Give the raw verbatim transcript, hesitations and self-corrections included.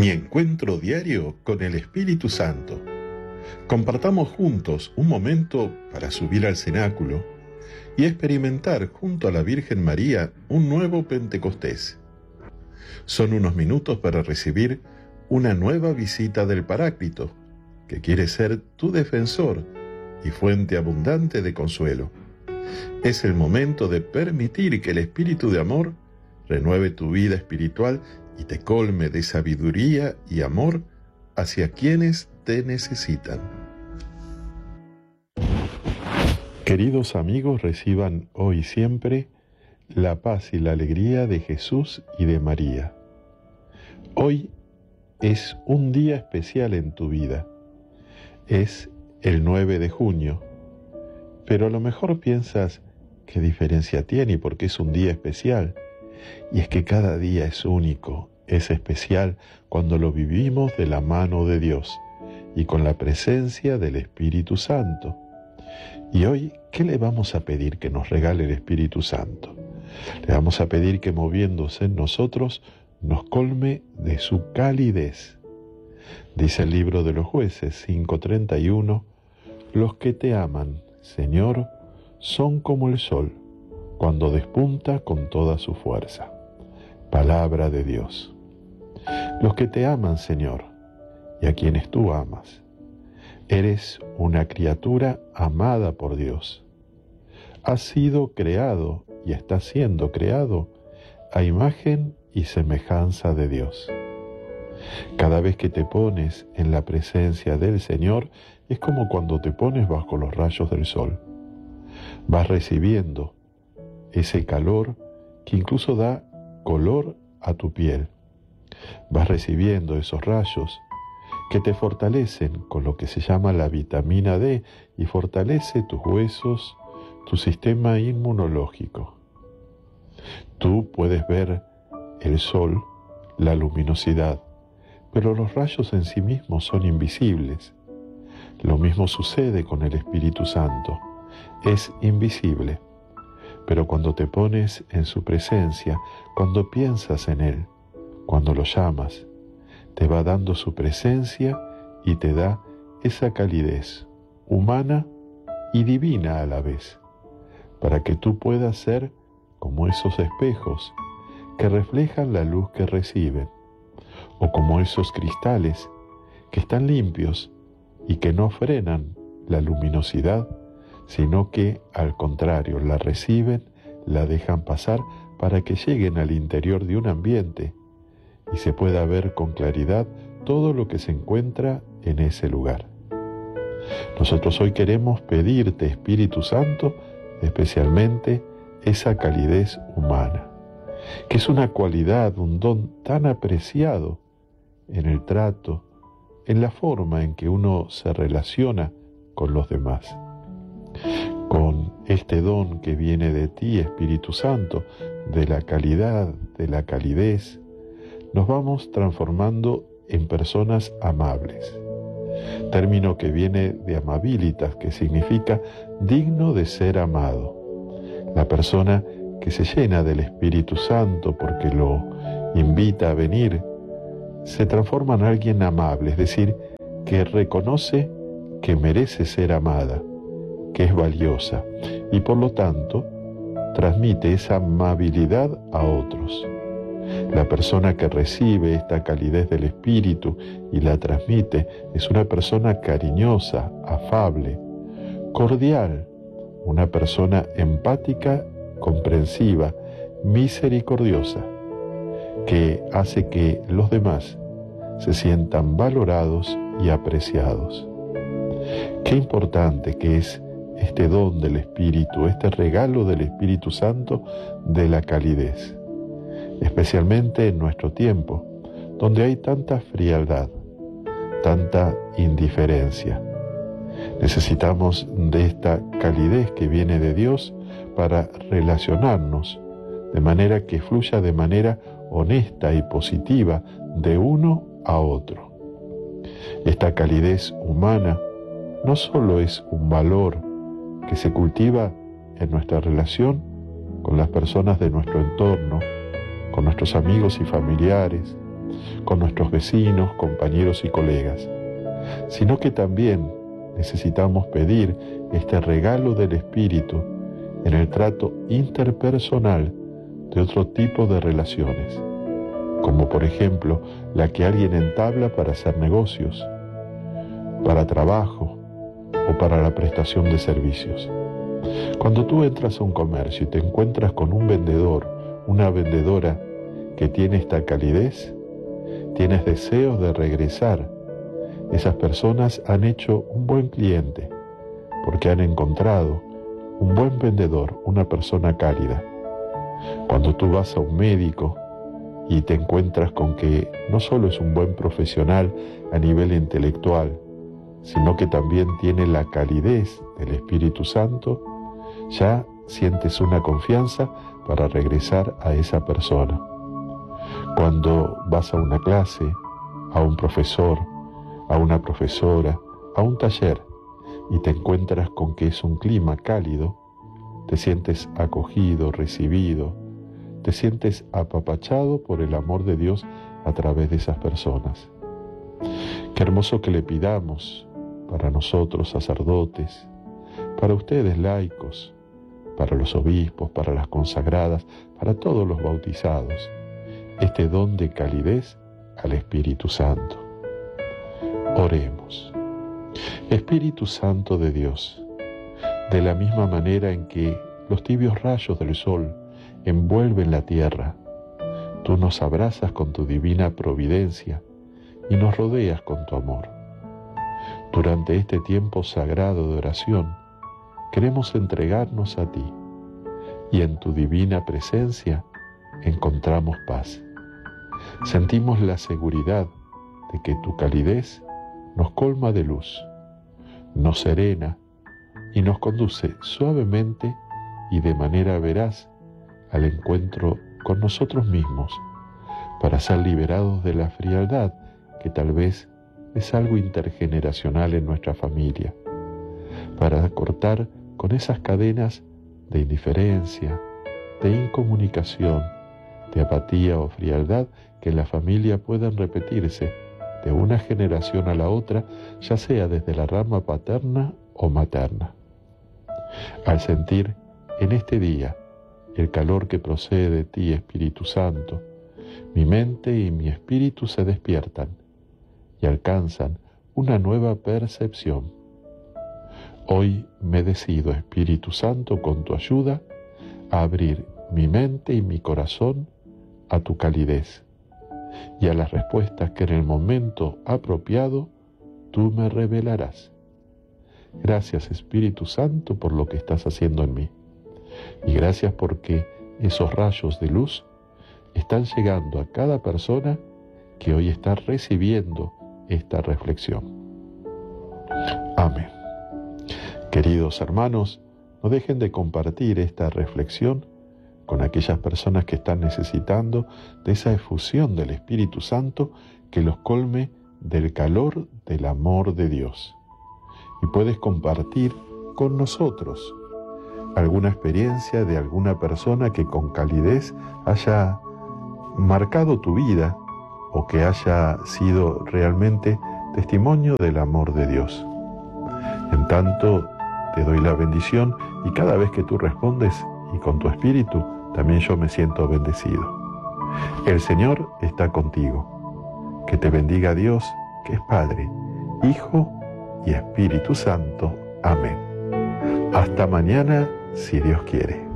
Mi encuentro diario con el Espíritu Santo. Compartamos juntos un momento para subir al cenáculo y experimentar junto a la Virgen María un nuevo Pentecostés. Son unos minutos para recibir una nueva visita del Paráclito, que quiere ser tu defensor y fuente abundante de consuelo. Es el momento de permitir que el Espíritu de amor renueve tu vida espiritual y te colme de sabiduría y amor hacia quienes te necesitan. Queridos amigos, reciban hoy y siempre la paz y la alegría de Jesús y de María. Hoy es un día especial en tu vida. Es el nueve de junio, pero a lo mejor piensas, ¿qué diferencia tiene? Porque es un día especial. Y es que cada día es único, es especial cuando lo vivimos de la mano de Dios y con la presencia del Espíritu Santo. Y hoy, ¿qué le vamos a pedir que nos regale el Espíritu Santo? Le vamos a pedir que moviéndose en nosotros nos colme de su calidez. Dice el libro de los Jueces cinco treinta y uno, los que te aman, Señor, son como el sol, cuando despunta con toda su fuerza. Palabra de Dios. Los que te aman, Señor, y a quienes tú amas. Eres una criatura amada por Dios. Has sido creado y estás siendo creado a imagen y semejanza de Dios. Cada vez que te pones en la presencia del Señor, es como cuando te pones bajo los rayos del sol. Vas recibiendo ese calor que incluso da color a tu piel. Vas recibiendo esos rayos que te fortalecen con lo que se llama la vitamina D y fortalece tus huesos, tu sistema inmunológico. Tú puedes ver el sol, la luminosidad, pero los rayos en sí mismos son invisibles. Lo mismo sucede con el Espíritu Santo. Es invisible. Pero cuando te pones en su presencia, cuando piensas en Él, cuando lo llamas, te va dando su presencia y te da esa calidez humana y divina a la vez, para que tú puedas ser como esos espejos que reflejan la luz que reciben, o como esos cristales que están limpios y que no frenan la luminosidad, sino que, al contrario, la reciben, la dejan pasar para que lleguen al interior de un ambiente y se pueda ver con claridad todo lo que se encuentra en ese lugar. Nosotros hoy queremos pedirte, Espíritu Santo, especialmente esa calidez humana, que es una cualidad, un don tan apreciado en el trato, en la forma en que uno se relaciona con los demás. Con este don que viene de ti, Espíritu Santo, de la calidad, de la calidez, nos vamos transformando en personas amables. Término que viene de amabilitas, que significa digno de ser amado. La persona que se llena del Espíritu Santo porque lo invita a venir, se transforma en alguien amable, es decir, que reconoce que merece ser amada, que es valiosa y por lo tanto transmite esa amabilidad a otros. La persona que recibe esta calidez del Espíritu y la transmite es una persona cariñosa, afable, cordial, una persona empática, comprensiva, misericordiosa, que hace que los demás se sientan valorados y apreciados. Qué importante que es este don del Espíritu, este regalo del Espíritu Santo de la calidez, especialmente en nuestro tiempo, donde hay tanta frialdad, tanta indiferencia. Necesitamos de esta calidez que viene de Dios para relacionarnos, de manera que fluya de manera honesta y positiva de uno a otro. Esta calidez humana no solo es un valor que se cultiva en nuestra relación con las personas de nuestro entorno, con nuestros amigos y familiares, con nuestros vecinos, compañeros y colegas, sino que también necesitamos pedir este regalo del Espíritu en el trato interpersonal de otro tipo de relaciones, como por ejemplo la que alguien entabla para hacer negocios, para trabajo o para la prestación de servicios. Cuando tú entras a un comercio y te encuentras con un vendedor, una vendedora que tiene esta calidez, tienes deseos de regresar. Esas personas han hecho un buen cliente porque han encontrado un buen vendedor, una persona cálida. Cuando tú vas a un médico y te encuentras con que no solo es un buen profesional a nivel intelectual, sino que también tiene la calidez del Espíritu Santo, ya sientes una confianza para regresar a esa persona. Cuando vas a una clase, a un profesor, a una profesora, a un taller, y te encuentras con que es un clima cálido, te sientes acogido, recibido, te sientes apapachado por el amor de Dios a través de esas personas. Qué hermoso que le pidamos para nosotros sacerdotes, para ustedes laicos, para los obispos, para las consagradas, para todos los bautizados, este don de calidez al Espíritu Santo. Oremos. Espíritu Santo de Dios, de la misma manera en que los tibios rayos del sol envuelven la tierra, tú nos abrazas con tu divina providencia y nos rodeas con tu amor. Durante este tiempo sagrado de oración, queremos entregarnos a ti y en tu divina presencia encontramos paz. Sentimos la seguridad de que tu calidez nos colma de luz, nos serena y nos conduce suavemente y de manera veraz al encuentro con nosotros mismos para ser liberados de la frialdad que tal vez es algo intergeneracional en nuestra familia, para cortar con esas cadenas de indiferencia, de incomunicación, de apatía o frialdad que en la familia puedan repetirse de una generación a la otra, ya sea desde la rama paterna o materna. Al sentir en este día el calor que procede de ti, Espíritu Santo, mi mente y mi espíritu se despiertan y alcanzan una nueva percepción. Hoy me decido, Espíritu Santo, con tu ayuda, a abrir mi mente y mi corazón a tu calidez y a las respuestas que en el momento apropiado tú me revelarás. Gracias, Espíritu Santo, por lo que estás haciendo en mí. Y gracias porque esos rayos de luz están llegando a cada persona que hoy está recibiendo esta reflexión. Amén. Queridos hermanos, no dejen de compartir esta reflexión con aquellas personas que están necesitando de esa efusión del Espíritu Santo que los colme del calor del amor de Dios. Y puedes compartir con nosotros alguna experiencia de alguna persona que con calidez haya marcado tu vida o que haya sido realmente testimonio del amor de Dios. En tanto, te doy la bendición y cada vez que tú respondes y con tu espíritu, también yo me siento bendecido. El Señor está contigo. Que te bendiga Dios, que es Padre, Hijo y Espíritu Santo. Amén. Hasta mañana, si Dios quiere.